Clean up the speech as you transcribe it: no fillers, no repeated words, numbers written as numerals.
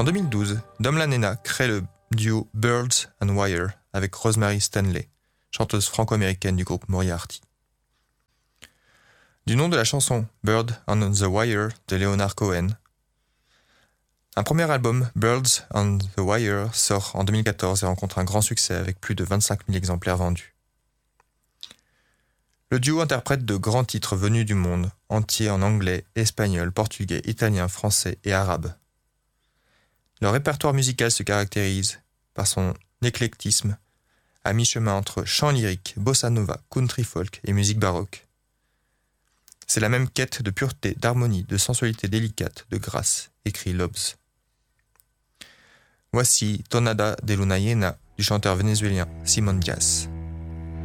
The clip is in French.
En 2012, Dom Lanena crée le duo Birds and Wire avec Rosemary Stanley, chanteuse franco-américaine du groupe Moriarty. Du nom de la chanson Bird on the Wire de Leonard Cohen, un premier album, Birds on the Wire, sort en 2014 et rencontre un grand succès avec plus de 25 000 exemplaires vendus. Le duo interprète de grands titres venus du monde entier en anglais, espagnol, portugais, italien, français et arabe. Leur répertoire musical se caractérise par son éclectisme, à mi-chemin entre chant lyrique, bossa nova, country folk et musique baroque. C'est la même quête de pureté, d'harmonie, de sensualité délicate, de grâce, écrit Lobs. Voici Tonada de Luna Llena du chanteur vénézuélien Simon Diaz.